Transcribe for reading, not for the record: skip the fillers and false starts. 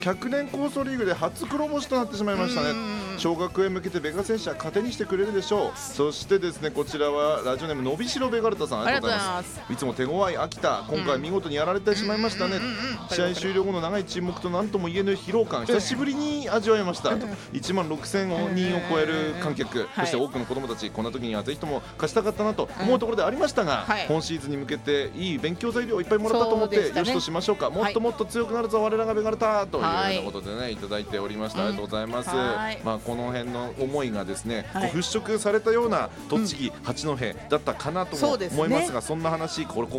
100年構想リーグで初黒星となってしまいましたね。昇格へ向けてベガ選手は糧にしてくれるでしょう。そしてですね、こちらはラジオネームのびしろベガルタさん、ありがとうございます。いつも手強い秋田、今回見事にやられてしまいましたね。試合終了後の長い沈黙と何とも言えぬ疲労感、久しぶりに味わいました。1万6000人を超える観客、そして多くの子どもたち、こんな時にはぜひとも勝ちたかったなと思うところでありましたが、今シーズンに向けていい勉強材料をいっぱいもらったと思って、よしとしましょうか。もっともっと強くなるぞ我らがベガルタというようなことでね、いただいておりました。ありがとうございます。この辺の思いがですね、払拭されたような栃木、八戸だったかなとも思いますが、そんな話こ